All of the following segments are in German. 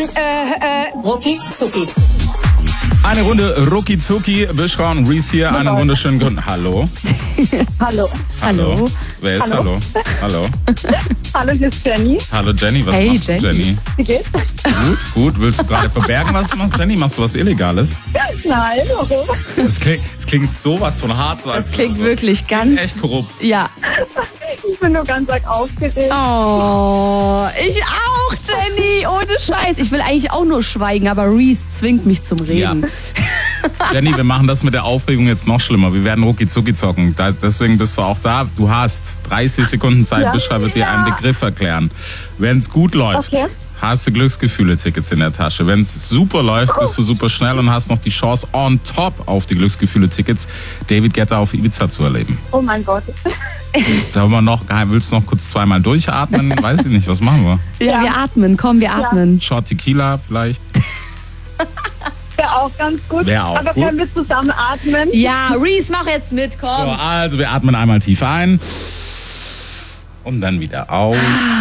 Rucki Zucki. Eine Runde Rucki Zucki. Bishra und Reese hier. Einen wunderschönen guten... Hallo? Hallo. Hallo. Wer ist Hallo? Hallo. Hallo, hier ist Jenny. Hallo Jenny, was machst du, Jenny? Wie geht's? Gut. Willst du gerade verbergen, was du machst? Jenny, machst du was Illegales? Nein, warum? Es klingt sowas von hart. So Das klingt wirklich ganz... Echt korrupt. Ja. Ich bin nur ganz arg aufgeregt. Oh, ich auch, Jenny. Ohne Scheiß. Ich will eigentlich auch nur schweigen, aber Reese zwingt mich zum Reden. Ja. Jenny, wir machen das mit der Aufregung jetzt noch schlimmer. Wir werden Rucki Zucki zocken. Deswegen bist du auch da. Du hast 30 Sekunden Zeit. Ja. Bishra wird dir einen Begriff erklären. Wenn es gut läuft, hast du Glücksgefühle-Tickets in der Tasche. Wenn es super läuft, bist du super schnell und hast noch die Chance on top auf die Glücksgefühle-Tickets, David Guetta auf Ibiza zu erleben. Oh mein Gott. Sagen wir noch, willst du noch kurz zweimal durchatmen? Weiß ich nicht, was machen wir? Ja, wir atmen. Komm, wir atmen. Shot Tequila vielleicht? Wäre auch ganz gut. Wär auch aber gut. können wir zusammen atmen? Ja, Reese, mach jetzt mit, komm. So, also wir atmen einmal tief ein und dann wieder aus.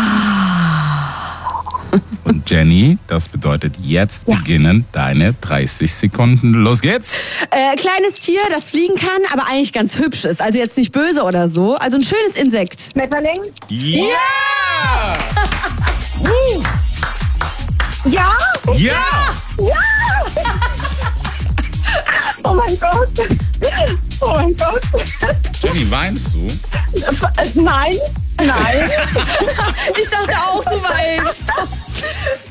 Und Jenny, das bedeutet jetzt beginnen deine 30 Sekunden. Los geht's! Kleines Tier, das fliegen kann, aber eigentlich ganz hübsch ist. Also jetzt nicht böse oder so. Also ein schönes Insekt. Schmetterling? Ja! Ja? Ja! Oh mein Gott. Oh mein Gott. Jenny, weinst du? Nein. Ich dachte auch, du weinst.